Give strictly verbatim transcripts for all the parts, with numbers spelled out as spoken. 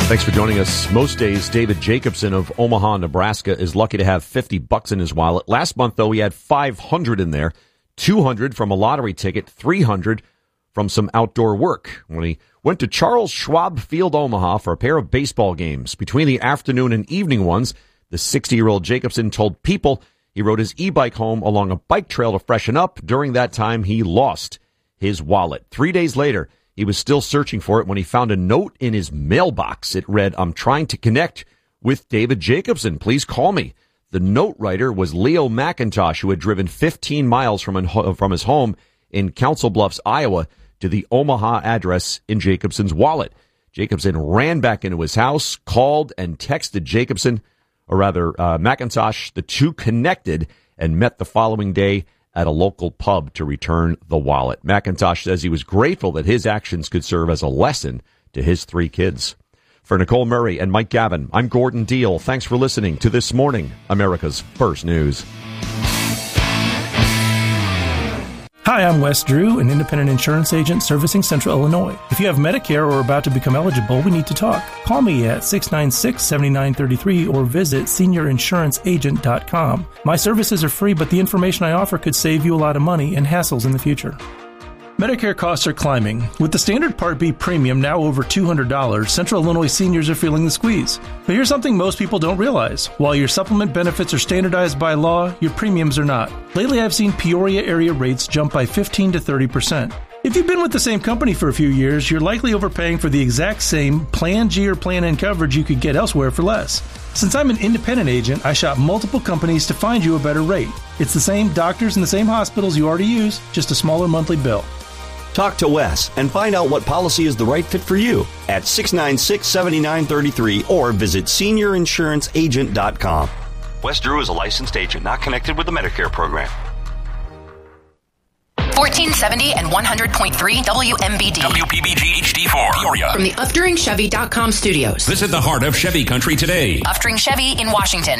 Thanks for joining us. Most days, David Jacobson of Omaha, Nebraska is lucky to have fifty bucks in his wallet. Last month, though, he had five hundred in there, two hundred from a lottery ticket, three hundred from some outdoor work. When he went to Charles Schwab Field, Omaha for a pair of baseball games. Between the afternoon and evening ones, the sixty-year-old Jacobson told People he rode his e-bike home along a bike trail to freshen up. During that time, he lost his wallet. Three days later, he was still searching for it when he found a note in his mailbox. It read, "I'm trying to connect with David Jacobson. Please call me." The note writer was Leo McIntosh, who had driven fifteen miles from, an, from his home in Council Bluffs, Iowa, to the Omaha address in Jacobson's wallet. Jacobson ran back into his house, called and texted Jacobson, or rather uh, McIntosh. The two connected and met the following day at a local pub to return the wallet. McIntosh says he was grateful that his actions could serve as a lesson to his three kids. For Nicole Murray and Mike Gavin, I'm Gordon Deal. Thanks for listening to This Morning, America's First News. Hi, I'm Wes Drew, an independent insurance agent servicing Central Illinois. If you have Medicare or are about to become eligible, we need to talk. Call me at six nine six, seven nine three three or visit senior insurance agent dot com. My services are free, but the information I offer could save you a lot of money and hassles in the future. Medicare costs are climbing. With the standard Part B premium now over two hundred dollars, Central Illinois seniors are feeling the squeeze. But here's something most people don't realize. While your supplement benefits are standardized by law, your premiums are not. Lately, I've seen Peoria area rates jump by fifteen to thirty percent. If you've been with the same company for a few years, you're likely overpaying for the exact same Plan G or Plan N coverage you could get elsewhere for less. Since I'm an independent agent, I shop multiple companies to find you a better rate. It's the same doctors and the same hospitals you already use, just a smaller monthly bill. Talk to Wes and find out what policy is the right fit for you at six nine six, seven nine three three or visit senior insurance agent dot com. Wes Drew is a licensed agent not connected with the Medicare program. fourteen seventy and one hundred point three W M B D. W P B G H D four. Peoria. From the Updering Chevy dot com studios. Visit the heart of Chevy country today. Updering Chevy in Washington.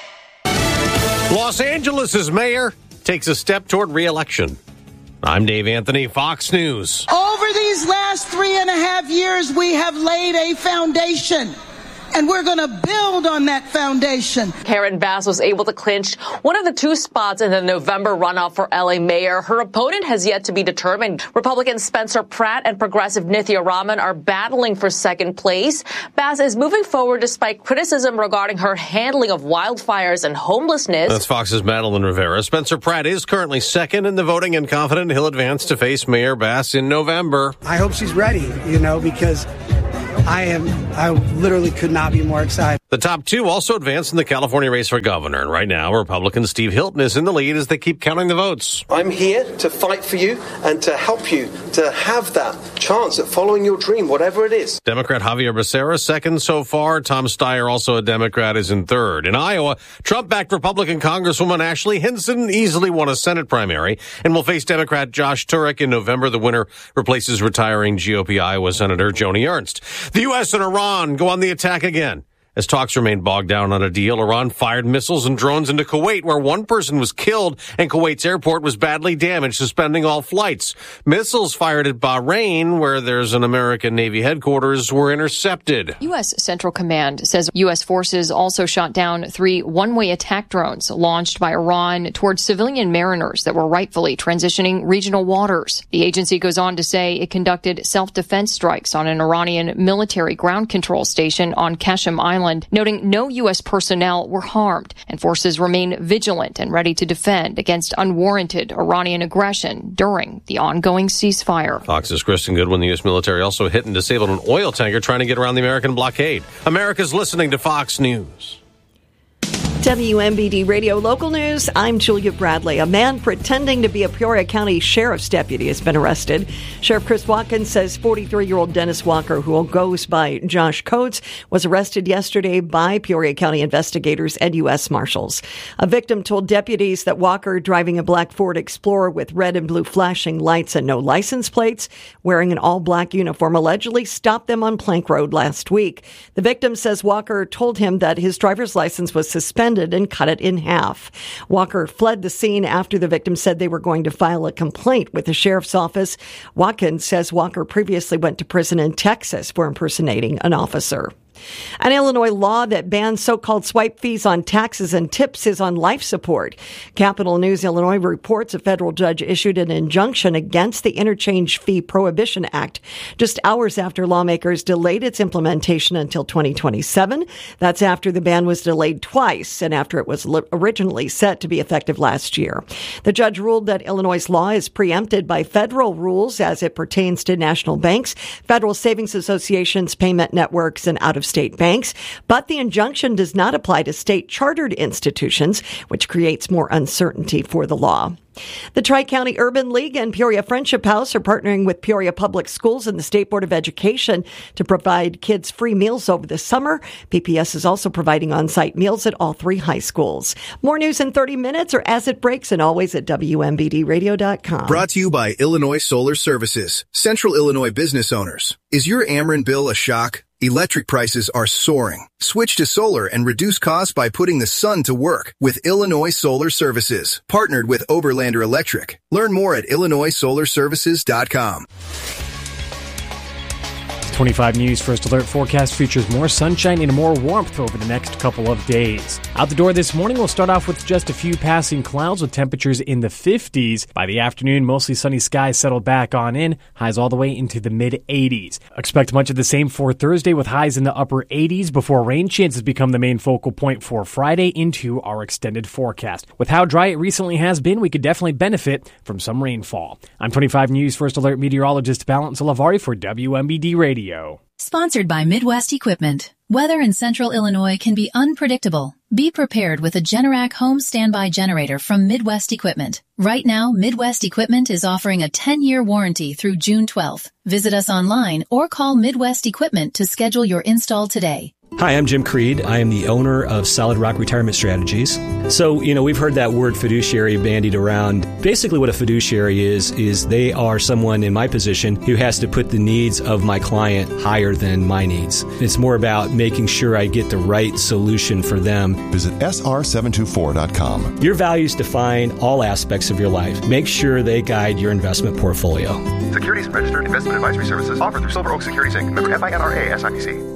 Los Angeles' mayor takes a step toward re-election. I'm Dave Anthony, Fox News. Over these last three and a half years, we have laid a foundation, and we're going to build on that foundation. Karen Bass was able to clinch one of the two spots in the November runoff for L A mayor. Her opponent has yet to be determined. Republican Spencer Pratt and progressive Nithya Raman are battling for second place. Bass is moving forward despite criticism regarding her handling of wildfires and homelessness. That's Fox's Madeline Rivera. Spencer Pratt is currently second in the voting and confident he'll advance to face Mayor Bass in November. I hope she's ready, you know, because I am, I literally could not be more excited. The top two also advanced in the California race for governor. And right now, Republican Steve Hilton is in the lead as they keep counting the votes. I'm here to fight for you and to help you to have that chance at following your dream, whatever it is. Democrat Javier Becerra, second so far. Tom Steyer, also a Democrat, is in third. In Iowa, Trump-backed Republican Congresswoman Ashley Hinson easily won a Senate primary and will face Democrat Josh Turek in November. The winner replaces retiring G O P Iowa Senator Joni Ernst. The U S and Iran go on the attack again. As talks remain bogged down on a deal, Iran fired missiles and drones into Kuwait, where one person was killed and Kuwait's airport was badly damaged, suspending all flights. Missiles fired at Bahrain, where there's an American Navy headquarters, were intercepted. U S Central Command says U S forces also shot down three one-way attack drones launched by Iran towards civilian mariners that were rightfully transitioning regional waters. The agency goes on to say it conducted self-defense strikes on an Iranian military ground control station on Qasem Island, noting no U S personnel were harmed, and forces remain vigilant and ready to defend against unwarranted Iranian aggression during the ongoing ceasefire. Fox's Kristen Goodwin. The U S military also hit and disabled an oil tanker trying to get around the American blockade. America's listening to Fox News. W M B D Radio Local News, I'm Julia Bradley. A man pretending to be a Peoria County Sheriff's deputy has been arrested. Sheriff Chris Watkins says forty-three-year-old Dennis Walker, who goes by Josh Coates, was arrested yesterday by Peoria County investigators and U S Marshals. A victim told deputies that Walker, driving a black Ford Explorer with red and blue flashing lights and no license plates, wearing an all-black uniform, allegedly stopped them on Plank Road last week. The victim says Walker told him that his driver's license was suspended and cut it in half. Walker fled the scene after the victim said they were going to file a complaint with the sheriff's office. Watkins says Walker previously went to prison in Texas for impersonating an officer. An Illinois law that bans so-called swipe fees on taxes and tips is on life support. Capital News Illinois reports a federal judge issued an injunction against the Interchange Fee Prohibition Act just hours after lawmakers delayed its implementation until twenty twenty-seven. That's after the ban was delayed twice and after it was originally set to be effective last year. The judge ruled that Illinois' law is preempted by federal rules as it pertains to national banks, federal savings associations, payment networks, and out-of-state banks. But the injunction does not apply to state-chartered institutions, which creates more uncertainty for the law. The Tri-County Urban League and Peoria Friendship House are partnering with Peoria Public Schools and the State Board of Education to provide kids free meals over the summer. P P S is also providing on-site meals at all three high schools. More news in thirty minutes or as it breaks, and always at W M B D radio dot com. Brought to you by Illinois Solar Services. Central Illinois business owners. Is your Ameren bill a shock? Electric prices are soaring. Switch to solar and reduce costs by putting the sun to work with Illinois Solar Services. Partnered with Oberlander Electric. Learn more at illinois solar services dot com. twenty-five News First Alert forecast features more sunshine and more warmth over the next couple of days. Out the door this morning, we'll start off with just a few passing clouds with temperatures in the fifties. By the afternoon, mostly sunny skies settle back on in, highs all the way into the mid-eighties. Expect much of the same for Thursday with highs in the upper eighties before rain chances become the main focal point for Friday into our extended forecast. With how dry it recently has been, we could definitely benefit from some rainfall. I'm twenty-five News First Alert meteorologist Balance Lavari for W M B D Radio. Sponsored by Midwest Equipment. Weather in central Illinois can be unpredictable. Be prepared with a Generac home standby generator from Midwest Equipment. Right now, Midwest Equipment is offering a ten-year warranty through June twelfth. Visit us online or call Midwest Equipment to schedule your install today. Hi, I'm Jim Creed. I am the owner of Solid Rock Retirement Strategies. So, you know, we've heard that word fiduciary bandied around. Basically what a fiduciary is, is they are someone in my position who has to put the needs of my client higher than my needs. It's more about making sure I get the right solution for them. Visit S R seven two four dot com. Your values define all aspects of your life. Make sure they guide your investment portfolio. Securities registered investment advisory services offered through Silver Oak Securities Incorporated. Member F I N R A S I P C.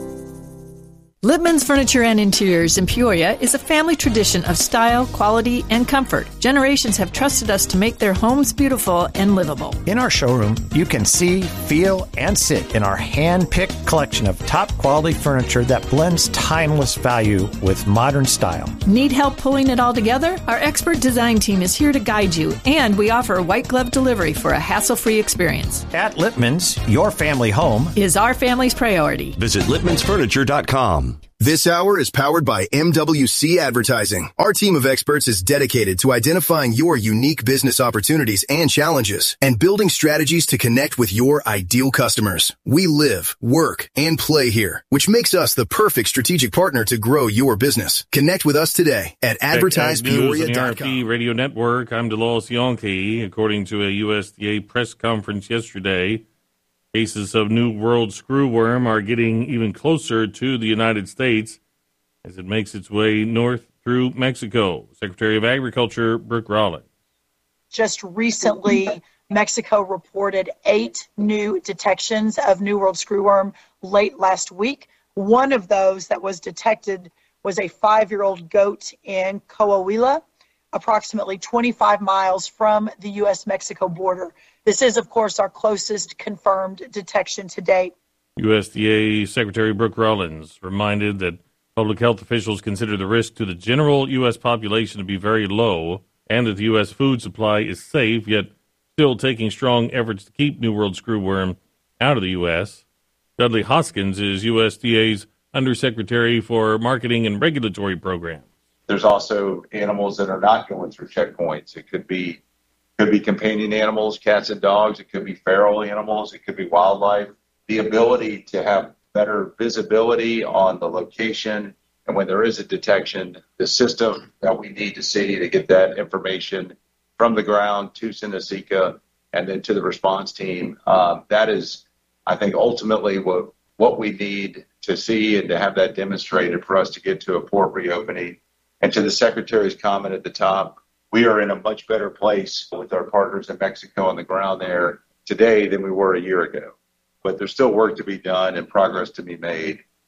Lippman's Furniture and Interiors in Peoria is a family tradition of style, quality, and comfort. Generations have trusted us to make their homes beautiful and livable. In our showroom, you can see, feel, and sit in our hand-picked collection of top-quality furniture that blends timeless value with modern style. Need help pulling it all together? Our expert design team is here to guide you, and we offer a white glove delivery for a hassle-free experience. At Lippman's, your family home is our family's priority. Visit lippmans furniture dot com. This hour is powered by M W C Advertising. Our team of experts is dedicated to identifying your unique business opportunities and challenges and building strategies to connect with your ideal customers. We live, work, and play here, which makes us the perfect strategic partner to grow your business. Connect with us today at advertise peoria dot com. R P Radio Network, I'm DeLois Yonke. According to a U S D A press conference yesterday, cases of New World screwworm are getting even closer to the United States as it makes its way north through Mexico. Secretary of Agriculture, Brooke Rollins. Just recently, Mexico reported eight new detections of New World screwworm late last week. One of those that was detected was a five-year-old goat in Coahuila, approximately twenty-five miles from the U S Mexico border. This is, of course, our closest confirmed detection to date. U S D A Secretary Brooke Rollins reminded that public health officials consider the risk to the general U S population to be very low and that the U S food supply is safe, yet still taking strong efforts to keep New World screwworm out of the U S. Dudley Hoskins is U S D A's Undersecretary for Marketing and Regulatory Programs. There's also animals that are not going through checkpoints. It could be could be companion animals, cats and dogs. It could be feral animals. It could be wildlife. The ability to have better visibility on the location and when there is a detection, the system that we need to see to get that information from the ground to Synestica and then to the response team. Um, that is, I think, ultimately what what we need to see and to have that demonstrated for us to get to a port reopening. And to the Secretary's comment at the top, we are in a much better place with our partners in Mexico on the ground there today than we were a year ago. But there's still work to be done and progress to be made.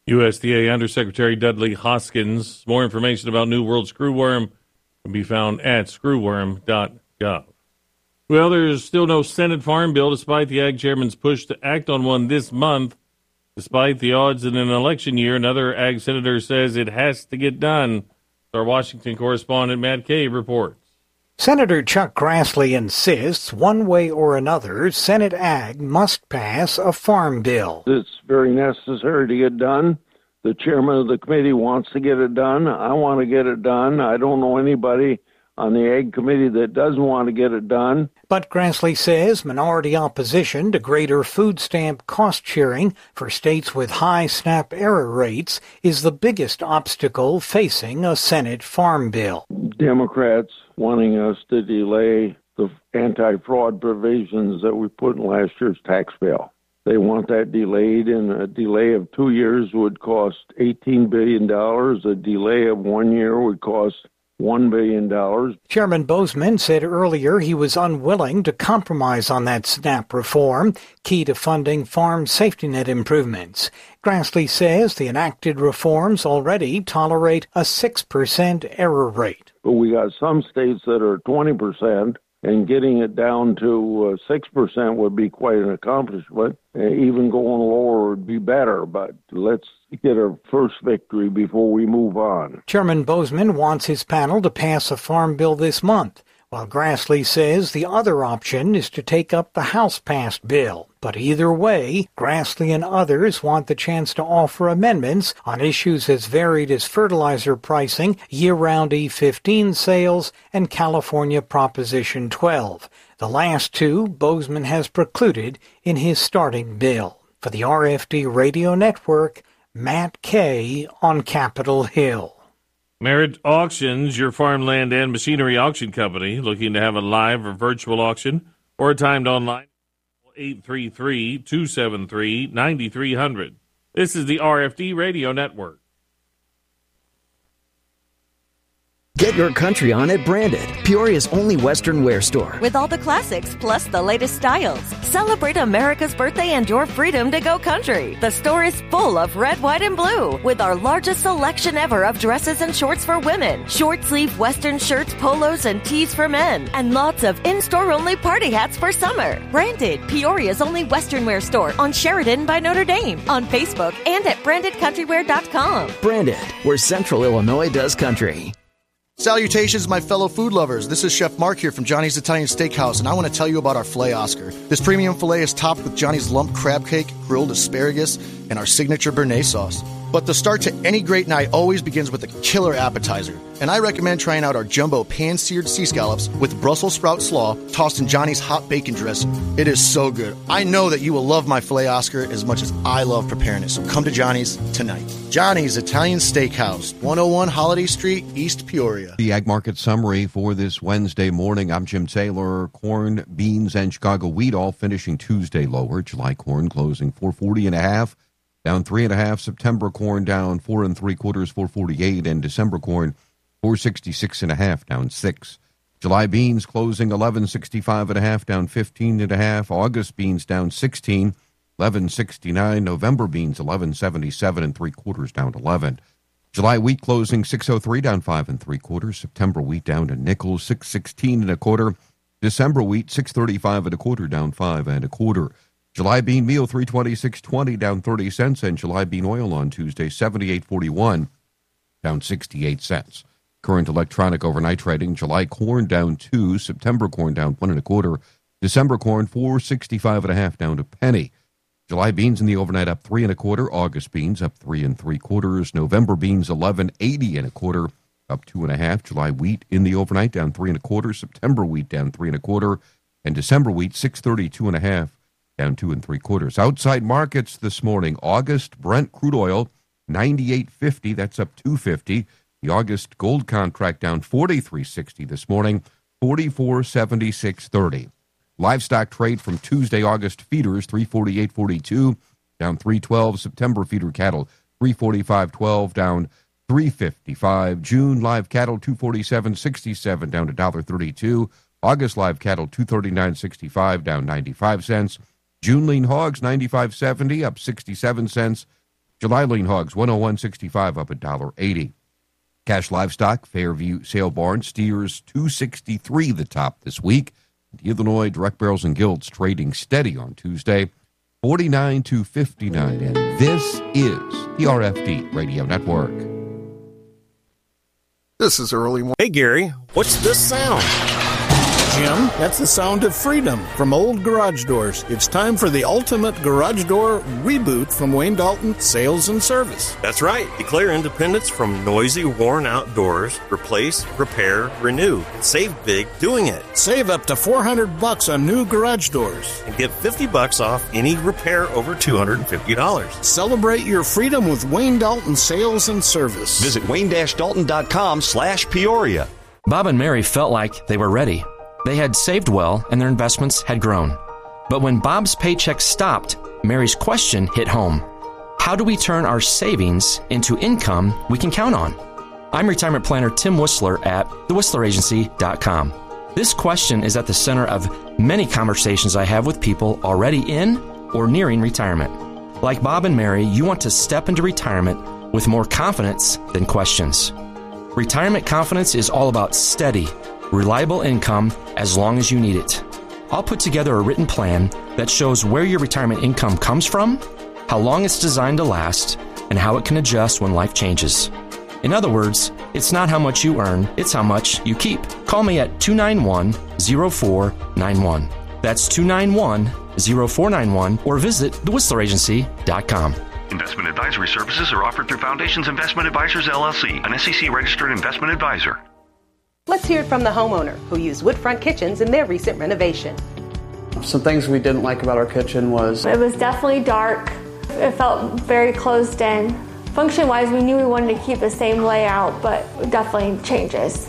U S D A Undersecretary Dudley Hoskins. More information about New World Screwworm can be found at screwworm dot gov. Well, there's still no Senate Farm Bill, despite the Ag Chairman's push to act on one this month. Despite the odds in an election year, another Ag Senator says it has to get done. Our Washington correspondent Matt Kay reports. Senator Chuck Grassley insists, one way or another, Senate Ag must pass a farm bill. It's very necessary to get done. The chairman of the committee wants to get it done. I want to get it done. I don't know anybody on the Ag Committee that doesn't want to get it done. But Grassley says minority opposition to greater food stamp cost sharing for states with high SNAP error rates is the biggest obstacle facing a Senate farm bill. Democrats wanting us to delay the anti-fraud provisions that we put in last year's tax bill. They want that delayed, and a delay of two years would cost eighteen billion dollars. A delay of one year would cost one billion dollars. Chairman Bozeman said earlier he was unwilling to compromise on that SNAP reform, key to funding farm safety net improvements. Grassley says the enacted reforms already tolerate a six percent error rate. But we got some states that are twenty percent, and getting it down to uh, six percent would be quite an accomplishment. Uh, even going lower would be better, but let's get our first victory before we move on. Chairman Bozeman wants his panel to pass a farm bill this month, while Grassley says the other option is to take up the House-passed bill. But either way, Grassley and others want the chance to offer amendments on issues as varied as fertilizer pricing, year-round E fifteen sales, and California Proposition twelve. The last two Bozeman has precluded in his starting bill. For the R F D Radio Network, Matt Kay on Capitol Hill. Merritt Auctions, your farmland and machinery auction company, looking to have a live or virtual auction or a timed online. eight three three, two seven three, nine three zero zero. This is the R F D Radio Network. Get your country on at Branded, Peoria's only Western wear store. With all the classics plus the latest styles. Celebrate America's birthday and your freedom to go country. The store is full of red, white, and blue with our largest selection ever of dresses and shorts for women, short sleeve Western shirts, polos, and tees for men, and lots of in-store only party hats for summer. Branded, Peoria's only Western wear store on Sheridan by Notre Dame, on Facebook, and at branded country wear dot com. Branded, where Central Illinois does country. Salutations, my fellow food lovers. This is Chef Mark here from Johnny's Italian Steakhouse, and I want to tell you about our filet Oscar. This premium filet is topped with Johnny's lump crab cake, grilled asparagus, and our signature Béarnaise sauce. But the start to any great night always begins with a killer appetizer. And I recommend trying out our jumbo pan-seared sea scallops with Brussels sprout slaw tossed in Johnny's hot bacon dressing. It is so good. I know that you will love my filet Oscar as much as I love preparing it, so come to Johnny's tonight. Johnny's Italian Steakhouse, one oh one Holiday Street, East Peoria. The Ag Market Summary for this Wednesday morning. I'm Jim Taylor. Corn, beans, and Chicago wheat all finishing Tuesday lower. July corn closing four forty and a half. Down three and a half. September corn down four and three quarters, four forty-eight, and December corn four sixty-six and a half, down six. July beans closing eleven sixty-five and a half, down fifteen and a half. August beans down sixteen, eleven sixty-nine. November beans eleven seventy-seven and three quarters, down eleven. July wheat closing six oh three, down five and three quarters. September wheat down to nickel, six sixteen and a quarter. December wheat six thirty-five and a quarter, down five and a quarter. July bean meal three twenty-six twenty, down thirty cents, and July bean oil on Tuesday seventy-eight forty-one, down sixty-eight cents. Current electronic overnight trading: July corn down two, September corn down one and a quarter, December corn four sixty-five and a half, down to penny. July beans in the overnight up three and a quarter, August beans up three and three quarters, November beans eleven eighty and a quarter, up two and a half. July wheat in the overnight down three and a quarter, September wheat down three and a quarter, and December wheat six thirty-two and a half. Down two and three quarters. Outside markets this morning: August Brent crude oil ninety-eight fifty, that's up two fifty. The August gold contract down forty-three sixty this morning, forty-four seventy-six thirty. Livestock trade from Tuesday: August feeders three forty-eight forty-two, down three twelve. September feeder cattle three forty-five twelve, down three fifty-five. June live cattle two forty-seven sixty-seven, down to one thirty-two. August live cattle two thirty-nine sixty-five, down ninety-five cents. June lean hogs ninety-five seventy, up sixty-seven cents. July lean hogs, one oh one sixty-five up a dollar eighty. Cash livestock, Fairview Sale Barn, steers two sixty-three the top this week. The Illinois direct barrels and gilts trading steady on Tuesday, forty-nine to fifty-nine. And this is the R F D Radio Network. This is early morning. Hey, Gary, what's this sound? Jim, that's the sound of freedom from old garage doors. It's time for the ultimate garage door reboot from Wayne Dalton Sales and Service. That's right. Declare independence from noisy, worn-out doors. Replace, repair, renew. Save big doing it. Save up to four hundred bucks on new garage doors. And get fifty bucks off any repair over two hundred fifty dollars. Celebrate your freedom with Wayne Dalton Sales and Service. Visit wayne dash dalton dot com slash Peoria. Bob and Mary felt like they were ready. They had saved well, and their investments had grown. But when Bob's paycheck stopped, Mary's question hit home. How do we turn our savings into income we can count on? I'm retirement planner Tim Whistler at the whistler agency dot com. This question is at the center of many conversations I have with people already in or nearing retirement. Like Bob and Mary, you want to step into retirement with more confidence than questions. Retirement confidence is all about steady, reliable income as long as you need it. I'll put together a written plan that shows where your retirement income comes from, how long it's designed to last, and how it can adjust when life changes. In other words, it's not how much you earn, it's how much you keep. Call me at two nine one, zero four nine one. That's two nine one, zero four nine one, or visit the whistler agency dot com. Investment advisory services are offered through Foundations Investment Advisors, L L C, an S E C-registered investment advisor. Let's hear it from the homeowner who used Woodfront Kitchens in their recent renovation. Some things we didn't like about our kitchen was... It was definitely dark. It felt very closed in. Function-wise, we knew we wanted to keep the same layout, but definitely changes.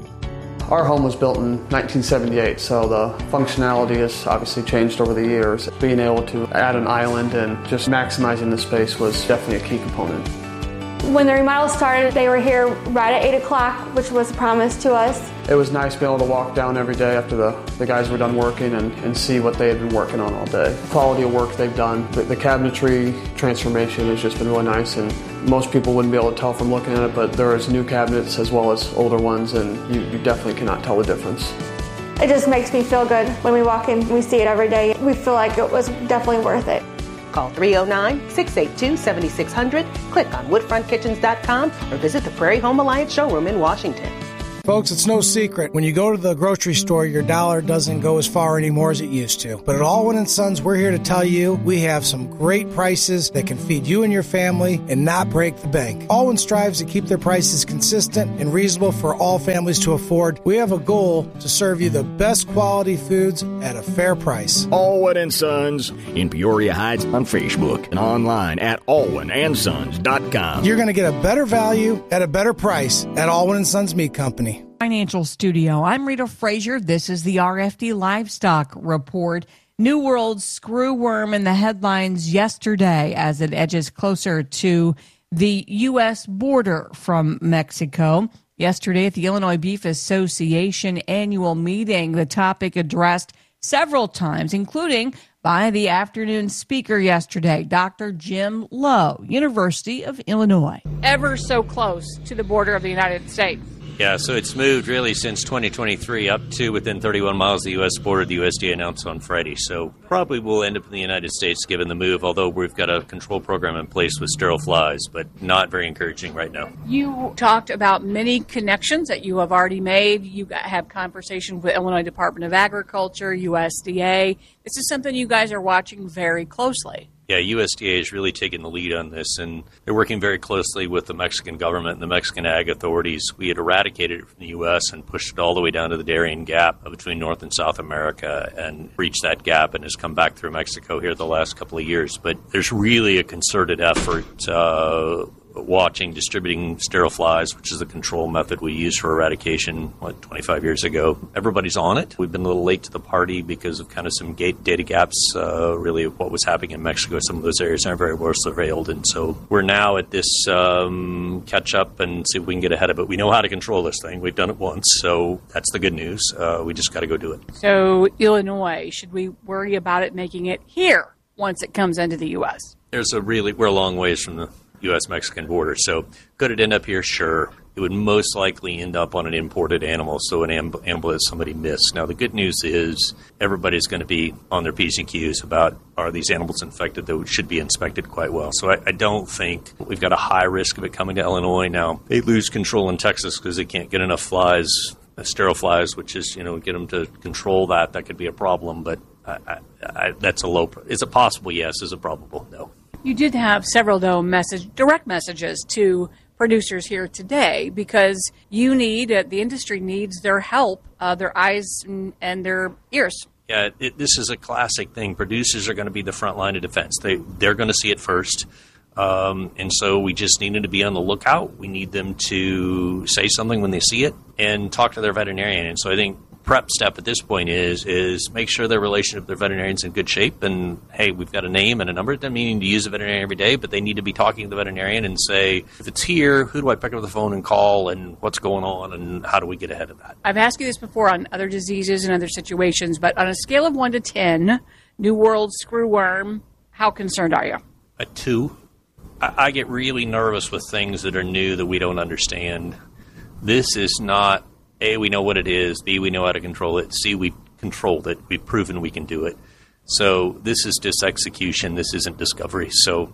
Our home was built in nineteen seventy-eight, so the functionality has obviously changed over the years. Being able to add an island and just maximizing the space was definitely a key component. When the remodel started, they were here right at eight o'clock, which was a promise to us. It was nice being able to walk down every day after the, the guys were done working and, and see what they had been working on all day. The quality of work they've done, the, the cabinetry transformation has just been really nice, and most people wouldn't be able to tell from looking at it, but there is new cabinets as well as older ones, and you, you definitely cannot tell the difference. It just makes me feel good when we walk in, we see it every day. We feel like it was definitely worth it. Call three oh nine, six eight two, seven six zero zero, click on woodfront kitchens dot com, or visit the Prairie Home Alliance showroom in Washington. Folks, it's no secret. When you go to the grocery store, your dollar doesn't go as far anymore as it used to. But at Allwyn and Sons, we're here to tell you we have some great prices that can feed you and your family and not break the bank. Allwyn strives to keep their prices consistent and reasonable for all families to afford. We have a goal to serve you the best quality foods at a fair price. Allwyn and Sons in Peoria Heights on Facebook and online at allwyn and sons dot com. You're going to get a better value at a better price at Allwyn and Sons Meat Company. Financial Studio. I'm Rita Frazier. This is the R F D Livestock Report. New World screwworm in the headlines yesterday as it edges closer to the U S border from Mexico. Yesterday at the Illinois Beef Association annual meeting, the topic addressed several times, including by the afternoon speaker yesterday, Doctor Jim Lowe, University of Illinois. Ever so close to the border of the United States. Yeah, so it's moved really since twenty twenty-three up to within thirty-one miles of the U S border, the U S D A announced on Friday. So probably will end up in the United States given the move, although we've got a control program in place with sterile flies, but not very encouraging right now. You talked about many connections that you have already made. You have conversations with Illinois Department of Agriculture, U S D A. This is something you guys are watching very closely. Yeah, U S D A is really taking the lead on this, and they're working very closely with the Mexican government and the Mexican ag authorities. We had eradicated it from the U S and pushed it all the way down to the Darien Gap between North and South America and reached that gap and has come back through Mexico here the last couple of years. But there's really a concerted effort uh, watching, distributing sterile flies, which is the control method we used for eradication, what, twenty-five years ago. Everybody's on it. We've been a little late to the party because of kind of some gate data gaps, uh, really what was happening in Mexico. Some of those areas aren't very well surveilled, and so we're now at this um, catch up and see if we can get ahead of it. We know how to control this thing. We've done it once, so that's the good news. Uh, we just got to go do it. So Illinois, should we worry about it making it here once it comes into the U S? There's a really, we're a long ways from the U S Mexican border. So could it end up here? Sure. It would most likely end up on an imported animal, so an amb- animal that somebody missed. Now, the good news is everybody's going to be on their P's and Q's about, are these animals infected, that should be inspected quite well. So I, I don't think we've got a high risk of it coming to Illinois. Now, they lose control in Texas because they can't get enough flies, uh, sterile flies, which is, you know, get them to control that. That could be a problem, but I, I, I, that's a low. Is it possible? Yes. Is it probable? No. You did have several, though, message direct messages to producers here today, because you need, uh, the industry needs their help, uh, their eyes and, and their ears. Yeah, it, this is a classic thing. Producers are going to be the front line of defense. They, they're going to see it first. Um, and so we just needed to be on the lookout. We need them to say something when they see it and talk to their veterinarian. And so I think prep step at this point is is make sure their relationship with their veterinarian is in good shape. And, hey, we've got a name and a number. It doesn't mean to use a veterinarian every day, but they need to be talking to the veterinarian and say, if it's here, who do I pick up the phone and call, and what's going on, and how do we get ahead of that? I've asked you this before on other diseases and other situations, but on a scale of one to ten, New World screwworm, how concerned are you? A two. I, I get really nervous with things that are new that we don't understand. This is not, A, we know what it is, B, we know how to control it, C, we controlled it, we've proven we can do it. So this is just execution, this isn't discovery. So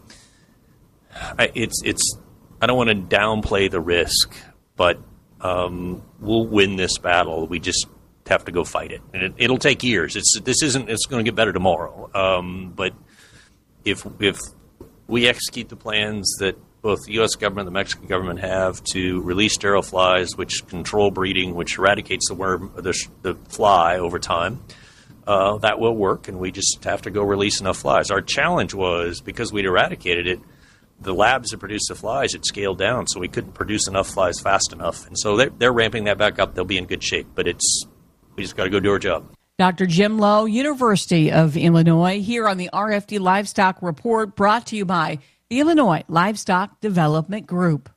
I, it's it's I don't want to downplay the risk, but um, we'll win this battle. We just have to go fight it, and it, it'll take years. It's this isn't it's going to get better tomorrow. Um, but if if we execute the plans that both the U S government and the Mexican government have to release sterile flies, which control breeding, which eradicates the worm, the, the fly over time, uh, that will work, and we just have to go release enough flies. Our challenge was, because we'd eradicated it, the labs that produced the flies had scaled down, so we couldn't produce enough flies fast enough. And so they're, they're ramping that back up. They'll be in good shape, but it's we just got to go do our job. Doctor Jim Lowe, University of Illinois, here on the R F D Livestock Report, brought to you by the Illinois Livestock Development Group.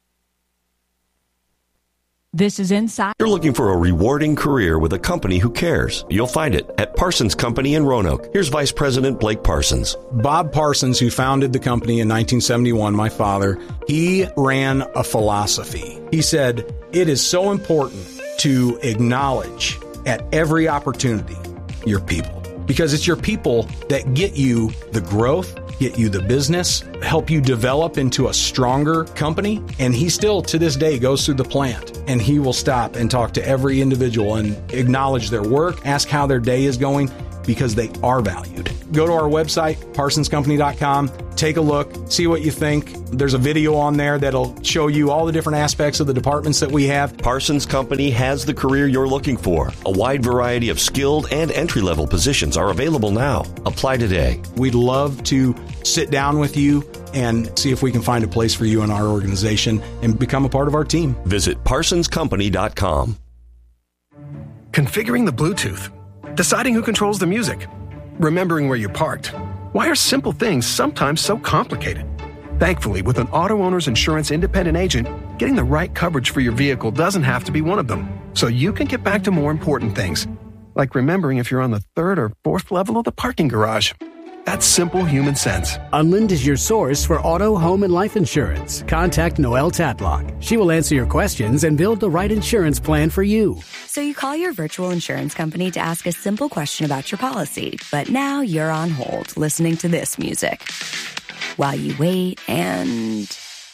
This is Inside. You're looking for a rewarding career with a company who cares. You'll find it at Parsons Company in Roanoke. Here's Vice President Blake Parsons. Bob Parsons, who founded the company in nineteen seventy-one, my father, he ran a philosophy. He said, it is so important to acknowledge at every opportunity your people, because it's your people that get you the growth, get you the business, help you develop into a stronger company. And he still, to this day, goes through the plant, and he will stop and talk to every individual and acknowledge their work, ask how their day is going, because they are valued. Go to our website, parsons company dot com, take a look, see what you think. There's a video on there that'll show you all the different aspects of the departments that we have. Parsons Company has the career you're looking for. A wide variety of skilled and entry-level positions are available now. Apply today. We'd love to sit down with you and see if we can find a place for you in our organization and become a part of our team. Visit parsons company dot com. Configuring the Bluetooth, deciding who controls the music, remembering where you parked. Why are simple things sometimes so complicated? Thankfully, with an Auto Owners Insurance independent agent, getting the right coverage for your vehicle doesn't have to be one of them. So you can get back to more important things, like remembering if you're on the third or fourth level of the parking garage. That's simple human sense. Unlind is your source for auto, home, and life insurance. Contact Noelle Tatlock. She will answer your questions and build the right insurance plan for you. So you call your virtual insurance company to ask a simple question about your policy, but now you're on hold listening to this music while you wait and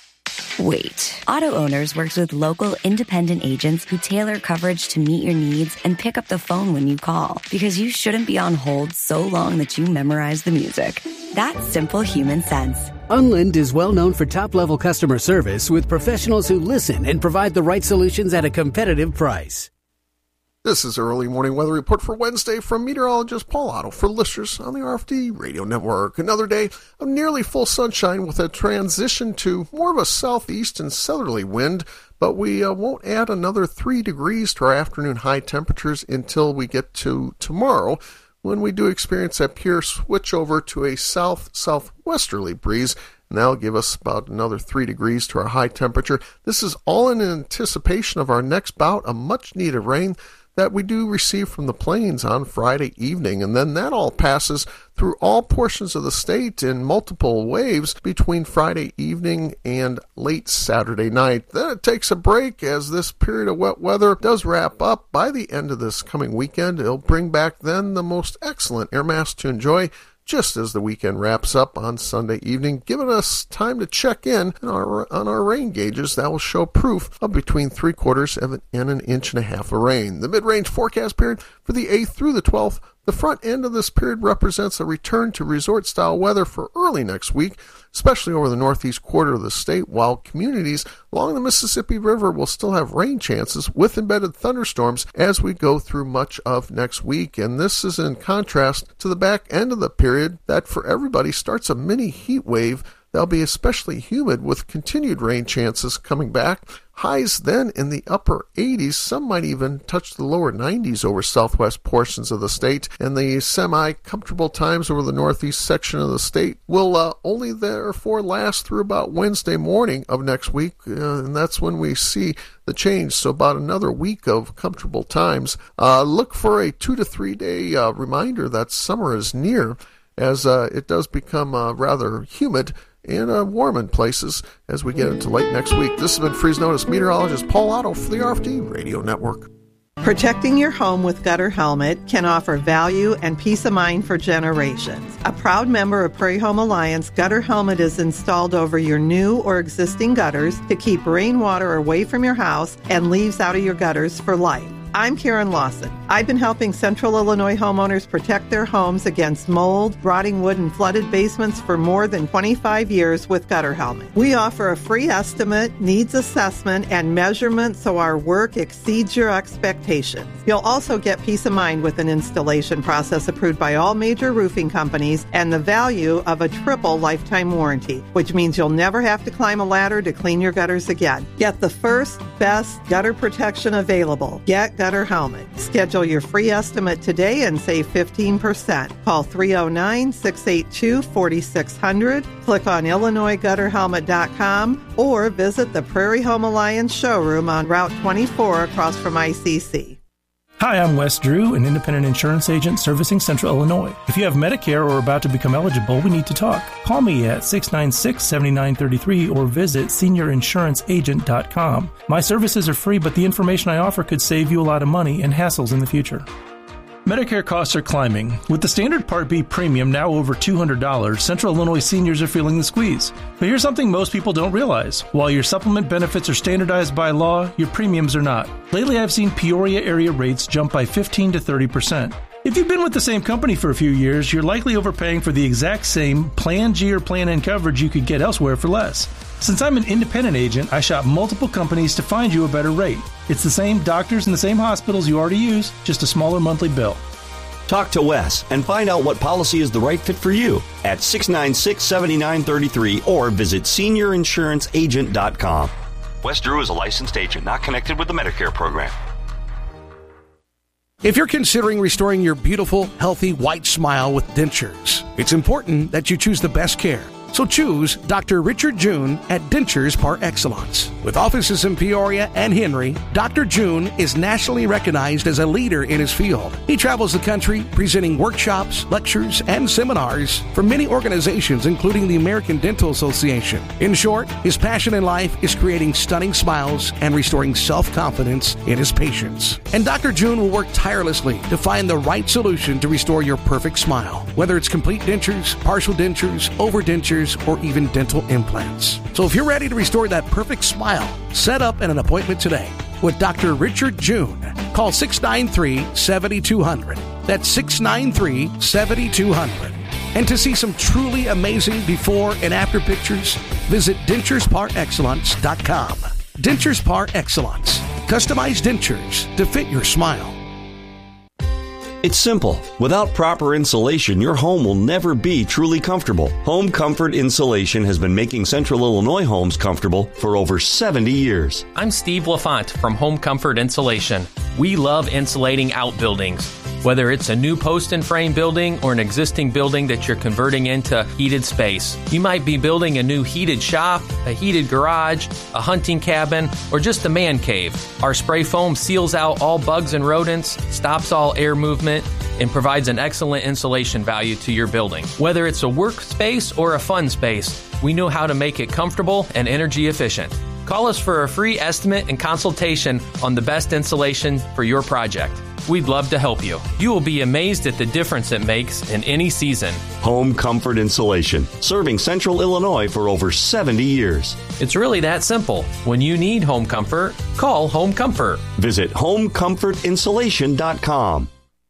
wait. Auto Owners works with local independent agents who tailor coverage to meet your needs and pick up the phone when you call, because you shouldn't be on hold so long that you memorize the music. That's simple human sense. Unlind is well known for top-level customer service with professionals who listen and provide the right solutions at a competitive price. This is our early morning weather report for Wednesday from meteorologist Paul Otto for listeners on the R F D Radio Network. Another day of nearly full sunshine with a transition to more of a southeast and southerly wind, but we uh, won't add another three degrees to our afternoon high temperatures until we get to tomorrow, when we do experience a pure switch over to a south-southwesterly breeze, and that'll give us about another three degrees to our high temperature. This is all in anticipation of our next bout of much-needed rain that we do receive from the plains on Friday evening, and then that all passes through all portions of the state in multiple waves between Friday evening and late Saturday night. Then it takes a break as this period of wet weather does wrap up. By the end of this coming weekend, it'll bring back then the most excellent air mass to enjoy just as the weekend wraps up on Sunday evening, giving us time to check in on our, on our rain gauges that will show proof of between three quarters and an inch and a half of rain. The mid-range forecast period for the eighth through the twelfth, the front end of this period represents a return to resort-style weather for early next week, especially over the northeast quarter of the state, while communities along the Mississippi River will still have rain chances with embedded thunderstorms as we go through much of next week. And this is in contrast to the back end of the period that for everybody starts a mini heat wave that'll be especially humid with continued rain chances coming back. Highs then in the upper eighties. Some might even touch the lower nineties over southwest portions of the state. And the semi-comfortable times over the northeast section of the state will uh, only therefore last through about Wednesday morning of next week. Uh, and that's when we see the change. So about another week of comfortable times. Uh, look for a two to three day uh, reminder that summer is near, as uh, it does become uh, rather humid and uh, warm in places as we get into late next week. This has been Freeze Notice meteorologist Paul Otto for the R F D Radio Network. Protecting your home with Gutter Helmet can offer value and peace of mind for generations. A proud member of Prairie Home Alliance, Gutter Helmet is installed over your new or existing gutters to keep rainwater away from your house and leaves out of your gutters for life. I'm Karen Lawson. I've been helping Central Illinois homeowners protect their homes against mold, rotting wood, and flooded basements for more than twenty-five years with Gutter Helmet. We offer a free estimate, needs assessment, and measurement so our work exceeds your expectations. You'll also get peace of mind with an installation process approved by all major roofing companies and the value of a triple lifetime warranty, which means you'll never have to climb a ladder to clean your gutters again. Get the first, best gutter protection available. Get Gutter Helmet. Schedule your free estimate today and save fifteen percent. Call three oh nine, six eight two, four six zero zero, click on Illinois Gutter Helmet dot com, or visit the Prairie Home Alliance showroom on Route twenty-four across from I C C. Hi, I'm Wes Drew, an independent insurance agent servicing Central Illinois. If you have Medicare or are about to become eligible, we need to talk. Call me at six nine six, seven nine three three or visit senior insurance agent dot com. My services are free, but the information I offer could save you a lot of money and hassles in the future. Medicare costs are climbing. With the standard Part B premium now over two hundred dollars, Central Illinois seniors are feeling the squeeze. But here's something most people don't realize. While your supplement benefits are standardized by law, your premiums are not. Lately, I've seen Peoria area rates jump by fifteen to thirty percent. If you've been with the same company for a few years, you're likely overpaying for the exact same Plan G or Plan N coverage you could get elsewhere for less. Since I'm an independent agent, I shop multiple companies to find you a better rate. It's the same doctors and the same hospitals you already use, just a smaller monthly bill. Talk to Wes and find out what policy is the right fit for you at six nine six, seven nine three three or visit senior insurance agent dot com. Wes Drew is a licensed agent not connected with the Medicare program. If you're considering restoring your beautiful, healthy, white smile with dentures, it's important that you choose the best care. So choose Doctor Richard June at Dentures Par Excellence. With offices in Peoria and Henry, Doctor June is nationally recognized as a leader in his field. He travels the country presenting workshops, lectures, and seminars for many organizations, including the American Dental Association. In short, his passion in life is creating stunning smiles and restoring self-confidence in his patients. And Doctor June will work tirelessly to find the right solution to restore your perfect smile, whether it's complete dentures, partial dentures, overdentures, or even dental implants. So if you're ready to restore that perfect smile, set up an appointment today with Doctor Richard June. Call six nine three, seven two zero zero. That's six nine three, seven two zero zero. And to see some truly amazing before and after pictures, visit dentures par excellence dot com. Dentures Par Excellence. Customized dentures to fit your smile. It's simple. Without proper insulation, your home will never be truly comfortable. Home Comfort Insulation has been making Central Illinois homes comfortable for over seventy years. I'm Steve LaFont from Home Comfort Insulation. We love insulating outbuildings. Whether it's a new post and frame building or an existing building that you're converting into heated space, you might be building a new heated shop, a heated garage, a hunting cabin, or just a man cave. Our spray foam seals out all bugs and rodents, stops all air movement, and provides an excellent insulation value to your building. Whether it's a workspace or a fun space, we know how to make it comfortable and energy efficient. Call us for a free estimate and consultation on the best insulation for your project. We'd love to help you. You will be amazed at the difference it makes in any season. Home Comfort Insulation, serving Central Illinois for over seventy years. It's really that simple. When you need home comfort, call Home Comfort. Visit home comfort insulation dot com.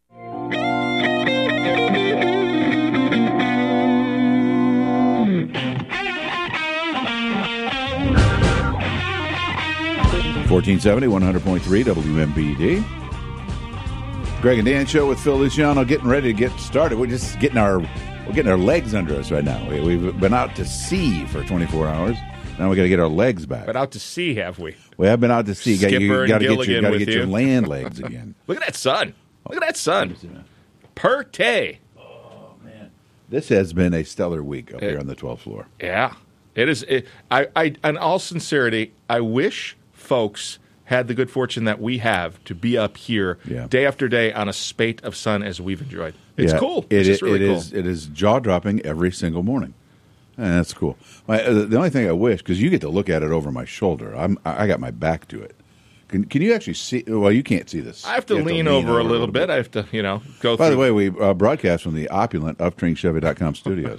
fourteen seventy, one hundred point three W M B D. Greg and Dan show with Phil Luciano, getting ready to get started. We're just getting our we're getting our legs under us right now. We, we've been out to sea for twenty-four hours. Now we got to get our legs back. But out to sea, have we? We have been out to sea. Skipper you got to get your, gotta get you. your land legs again. Look at that sun. Look at that sun. Perte. Oh man, this has been a stellar week up it, here on the twelfth floor. Yeah, it is. It, I, I, in all sincerity, I wish folks had the good fortune that we have to be up here yeah. day after day on a spate of sun as we've enjoyed. It's yeah, cool. It, it's just really it cool. Is, it is jaw-dropping every single morning. And that's cool. My, uh, the only thing I wish, because you get to look at it over my shoulder, I'm, I got my back to it. Can, can you actually see? Well, you can't see this. I have to, have lean, to lean over, over a little bit. bit. I have to, you know, go By through. the way, we uh, broadcast from the opulent uptrain chevy dot com studios.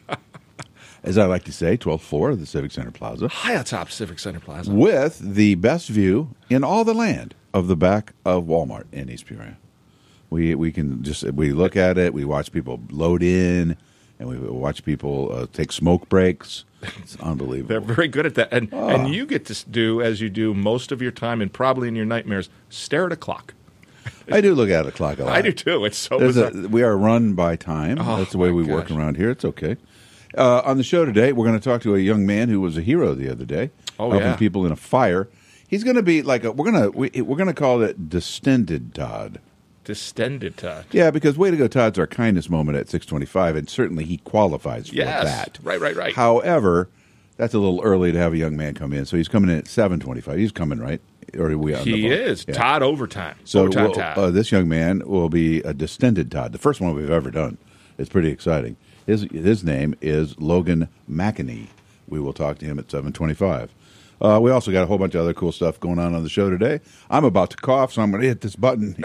As I like to say, twelfth floor of the Civic Center Plaza. High atop Civic Center Plaza. With the best view in all the land of the back of Walmart in East Peoria. We we can just, we look at it, we watch people load in, and we watch people uh, take smoke breaks. It's unbelievable. They're very good at that. And, oh. and you get to do, as you do most of your time and probably in your nightmares, stare at a clock. I do look at a clock a lot. I do too. It's so There's bizarre. A, we are run by time. Oh, That's the way we gosh. work around here. It's okay. Uh, on the show today, we're going to talk to a young man who was a hero the other day, oh, helping yeah. people in a fire. He's going to be like a, we're going to we, we're going to call it Distended Todd. Distended Todd. Yeah, because Way to Go Todd's our kindness moment at six twenty-five, and certainly he qualifies for yes. that. Right, right, right. However, that's a little early to have a young man come in, so he's coming in at seven twenty-five. He's coming, right? Or are we on he the is. Yeah. Todd Overtime. So Overtime we'll, Todd. Uh, this young man will be a Distended Todd, the first one we've ever done. It's pretty exciting. His his name is Logan McEnany. We will talk to him at seven twenty-five. Uh, we also got a whole bunch of other cool stuff going on on the show today. I'm about to cough, so I'm going to hit this button.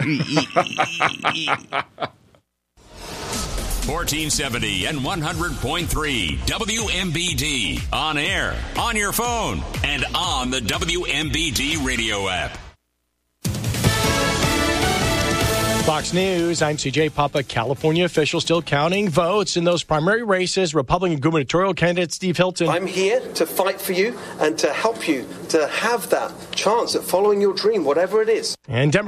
fourteen seventy and one hundred point three W M B D. On air, on your phone, and on the W M B D radio app. Fox News, I'm C J Papa. California officials still counting votes in those primary races. Republican gubernatorial candidate Steve Hilton. I'm here to fight for you and to help you to have that chance at following your dream, whatever it is. And Democrat